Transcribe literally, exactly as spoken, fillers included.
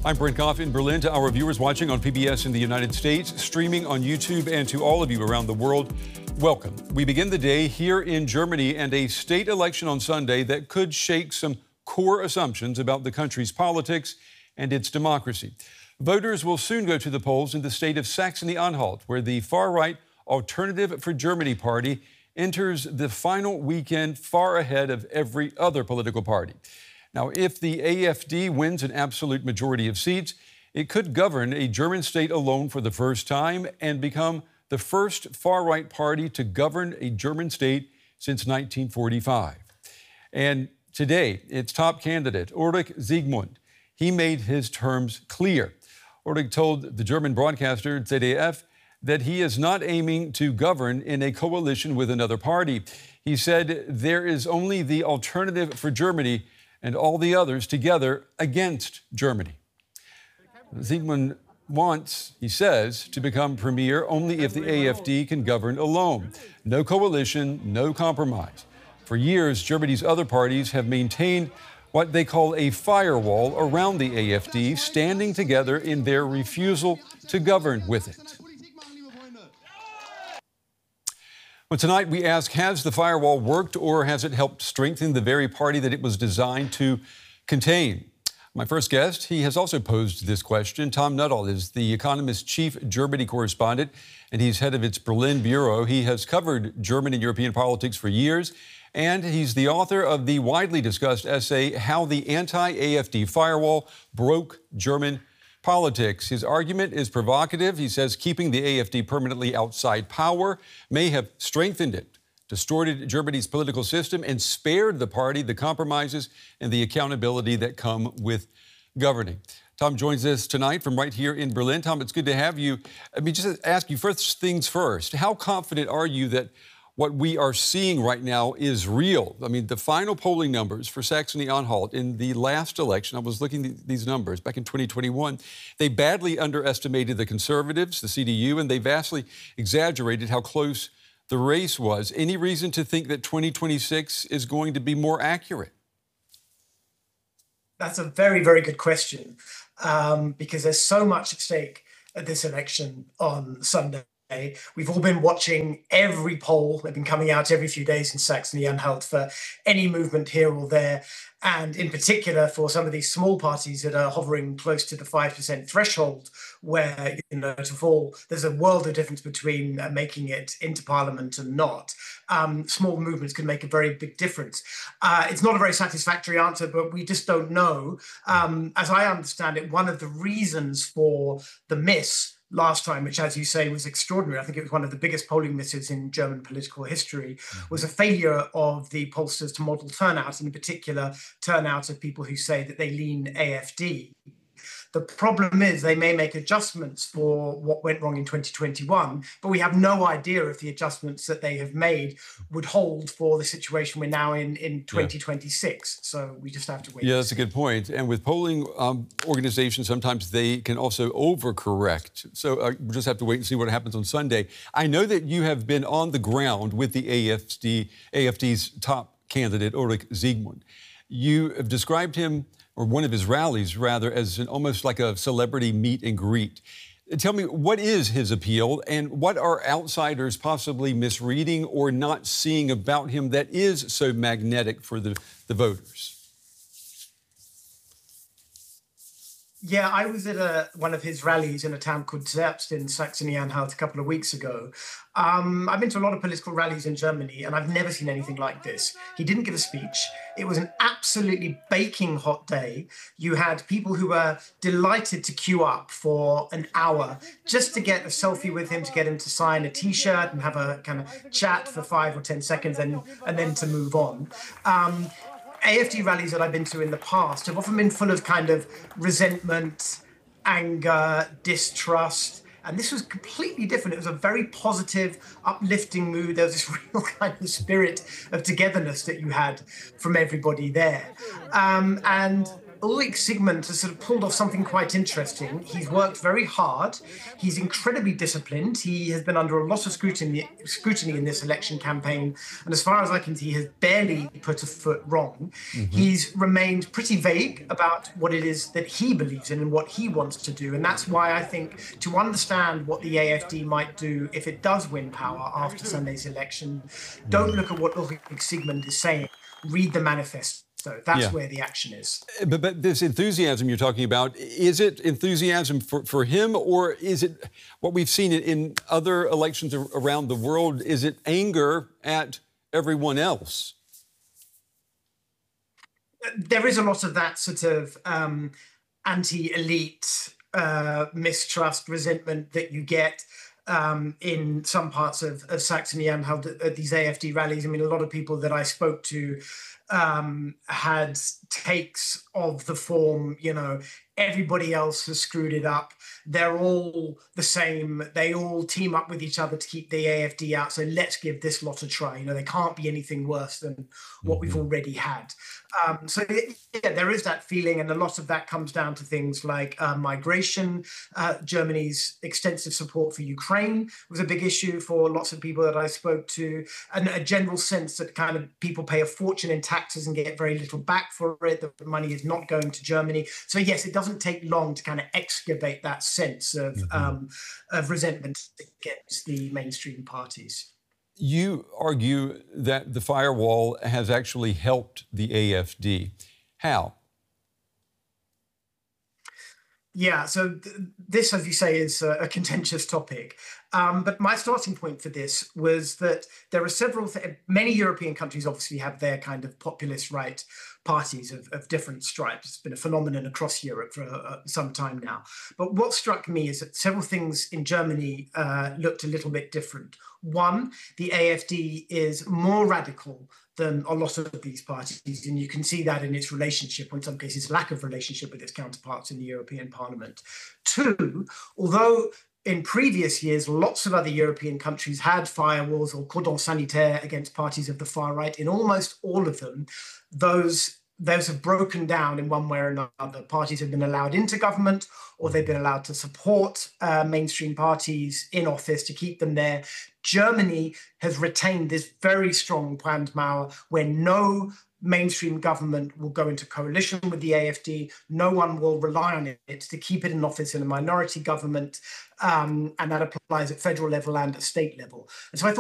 I'm Brent Goff in Berlin. To our viewers watching on P B S in the United States, streaming on YouTube, and to all of you around the world, welcome. We begin the day here in Germany and a state election on Sunday that could shake some core assumptions about the country's politics and its democracy. Voters will soon go to the polls in the state of Saxony-Anhalt, where the far-right Alternative for Germany party enters the final weekend far ahead of every other political party. Now, if the A F D wins an absolute majority of seats, it could govern a German state alone for the first time and become the first far-right party to govern a German state since nineteen forty-five. And today, its top candidate, Ulrich Siegmund, he made his terms clear. Ulrich told the German broadcaster Z D F that he is not aiming to govern in a coalition with another party. He said there is only the Alternative for Germany and all the others together against Germany. Siegmund wants, he says, to become premier only if the A F D can govern alone. No coalition, no compromise. For years, Germany's other parties have maintained what they call a firewall around the A F D, standing together in their refusal to govern with it. Well, tonight we ask, has the firewall worked or has it helped strengthen the very party that it was designed to contain? My first guest, he has also posed this question. Tom Nuttall is The Economist's chief Germany correspondent, and he's head of its Berlin bureau. He has covered German and European politics for years, and he's the author of the widely discussed essay, How the Anti-A F D Firewall Broke German Politics. His argument is provocative. He says keeping the A F D permanently outside power may have strengthened it, distorted Germany's political system, and spared the party the compromises and the accountability that come with governing. Tom joins us tonight from right here in Berlin. Tom, it's good to have you. I mean, just ask you first things first. How confident are you that what we are seeing right now is real? I mean, the final polling numbers for Saxony-Anhalt in the last election, I was looking at these numbers back in twenty twenty-one, they badly underestimated the Conservatives, the C D U, and they vastly exaggerated how close the race was. Any reason to think that twenty twenty-six is going to be more accurate? That's a very, very good question, um, because there's so much at stake at this election on Sunday. We've all been watching every poll. They've been coming out every few days in Saxony-Anhalt for any movement here or there. And in particular, for some of these small parties that are hovering close to the five percent threshold, where, you know, to fall, there's a world of difference between uh, making it into parliament and not. Um, small movements can make a very big difference. Uh, it's not a very satisfactory answer, but we just don't know. Um, as I understand it, one of the reasons for the miss last time, which, as you say, was extraordinary, I think it was one of the biggest polling misses in German political history, was a failure of the pollsters to model turnout, and in particular, turnout of people who say that they lean A F D. The problem is they may make adjustments for what went wrong in twenty twenty-one, but we have no idea if the adjustments that they have made would hold for the situation we're now in in twenty twenty-six. Yeah. So we just have to wait. Yeah, that's a good point. And with polling um, organizations, sometimes they can also overcorrect. So uh, we'll just have to wait and see what happens on Sunday. I know that you have been on the ground with the A F D, A F D's top candidate, Ulrich Siegmund. You have described him, or one of his rallies, rather, as an, almost like a celebrity meet and greet. Tell me, what is his appeal, and what are outsiders possibly misreading or not seeing about him that is so magnetic for the, the voters? Yeah, I was at a, one of his rallies in a town called Zerbst in Saxony-Anhalt a couple of weeks ago. Um, I've been to a lot of political rallies in Germany, and I've never seen anything like this. He didn't give a speech. It was an absolutely baking hot day. You had people who were delighted to queue up for an hour just to get a selfie with him, to get him to sign a T-shirt and have a kind of chat for five or ten seconds and, and then to move on. Um, A F D rallies that I've been to in the past have often been full of kind of resentment, anger, distrust. And this was completely different. It was a very positive, uplifting mood. There was this real kind of spirit of togetherness that you had from everybody there. Um, and Ulrich Sigmund has sort of pulled off something quite interesting. He's worked very hard. He's incredibly disciplined. He has been under a lot of scrutiny, scrutiny in this election campaign. And as far as I can see, he has barely put a foot wrong. Mm-hmm. He's remained pretty vague about what it is that he believes in and what he wants to do. And that's why I think to understand what the A F D might do if it does win power after Sunday's election, don't look at what Ulrich Sigmund is saying. Read the manifesto. That's yeah. where the action is. But, but this enthusiasm you're talking about, is it enthusiasm for, for him, or is it what we've seen in, in other elections around the world? Is it anger at everyone else? There is a lot of that sort of um, anti-elite uh, mistrust, resentment that you get Um, in some parts of, of Saxony-Anhalt at these A F D rallies. I mean, a lot of people that I spoke to um, had takes of the form, you know, everybody else has screwed it up. They're all the same. They all team up with each other to keep the A F D out. So let's give this lot a try. You know, there can't be anything worse than what we've already had. Um, so, yeah, there is that feeling. And a lot of that comes down to things like uh, migration. Uh, Germany's extensive support for Ukraine was a big issue for lots of people that I spoke to. And a general sense that kind of people pay a fortune in taxes and get very little back for it, that the money is not going to Germany. So, yes, it doesn't take long to kind of excavate that sense of, mm-hmm. um, of resentment against the mainstream parties. You argue that the firewall has actually helped the A F D. How? Yeah, so th this, as you say, is a, a contentious topic. Um, but my starting point for this was that there are several, th many European countries obviously have their kind of populist right parties of, of different stripes. It's been a phenomenon across Europe for uh, some time now. But what struck me is that several things in Germany uh, looked a little bit different. One, the A F D is more radical than a lot of these parties, and you can see that in its relationship, or in some cases lack of relationship, with its counterparts in the European Parliament. Two, although in previous years, lots of other European countries had firewalls or cordons sanitaires against parties of the far right. In almost all of them, those, those have broken down in one way or another. Parties have been allowed into government, or they've been allowed to support uh, mainstream parties in office to keep them there. Germany has retained this very strong Brandmauer, where no mainstream government will go into coalition with the A F D. No one will rely on it to keep it in office in a minority government. Um, and that applies at federal level and at state level. And so I thought